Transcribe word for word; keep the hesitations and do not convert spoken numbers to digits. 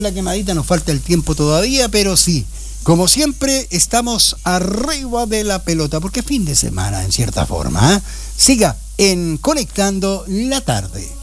La quemadita, nos falta el tiempo todavía, pero sí, como siempre, estamos arriba de la pelota, porque es fin de semana, en cierta forma, ¿eh? Siga en Conectando la Tarde.